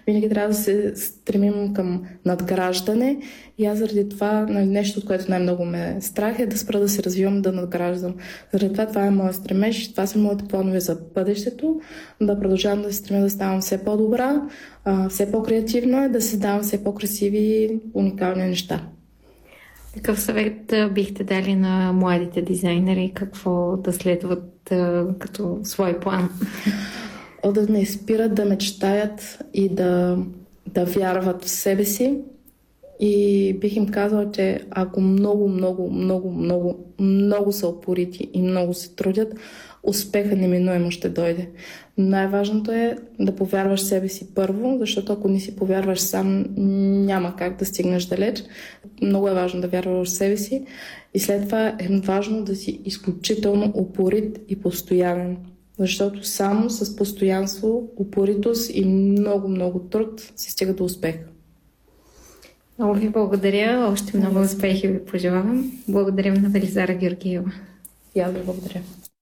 винаги трябва да се стремим към надграждане и аз заради това нещо, от което най-много ме страх е да спра да се развивам, да надграждам. Заради това е моят стремеж, това са моите планове за бъдещето, да продължавам да се стремя да ставам все по-добра, все по-креативна, да създавам все по-красиви, уникални неща. Какъв съвет бихте дали на младите дизайнери? Какво да следват като свой план? Да не спират да мечтаят и да вярват в себе си. И бих им казала, че ако много са упорити и много се трудят, успеха неминуемо ще дойде. Най-важното е да повярваш в себе си първо, защото ако не си повярваш сам, няма как да стигнеш далеч. Много е важно да вярваш в себе си и след това е важно да си изключително упорит и постоянен. Защото само с постоянство, упоритост и много труд се стига до успех. Много ви благодаря. Още много успехи ви пожелавам. Благодарим на Велизара Георгиева. И аз ви благодаря.